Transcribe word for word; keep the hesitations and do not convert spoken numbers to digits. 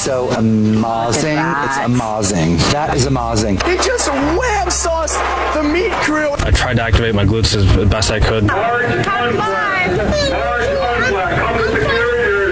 So amazing. It's amazing. That is amazing. He just wham sauced the meat crew. I tried to activate my glutes as best I could.